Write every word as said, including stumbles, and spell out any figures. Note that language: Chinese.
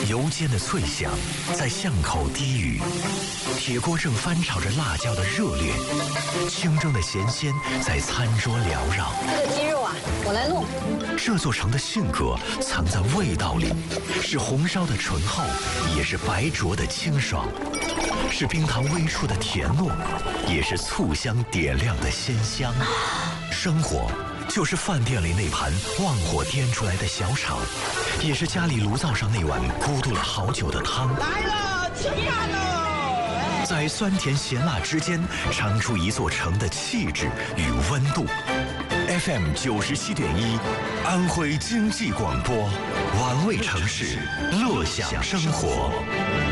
油煎的脆香在巷口低语，铁锅正翻炒着辣椒的热烈，清蒸的咸鲜在餐桌缭绕。 这个鸡肉啊，我来弄。 这座城的性格藏在味道里，是红烧的醇厚，也是白灼的清爽，是冰糖微出的甜糯，也是醋香点亮的鲜香。生活就是饭店里那盘旺火颠出来的小炒，也是家里炉灶上那碗咕嘟了好久的汤。 来了，吃饭喽！ 在酸甜咸辣之间，尝出一座城的气质与温度。F M 九十七点一，安徽经济广播，玩味城市，乐享生活。